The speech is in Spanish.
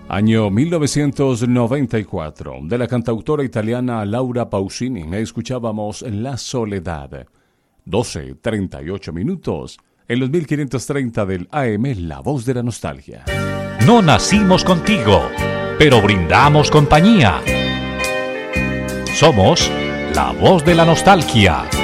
Año 1994, de la cantautora italiana Laura Pausini, escuchábamos La Soledad. 12:38 minutos, en los 1530 del AM, La Voz de la Nostalgia. No nacimos contigo, pero brindamos compañía. Somos La Voz de la Nostalgia.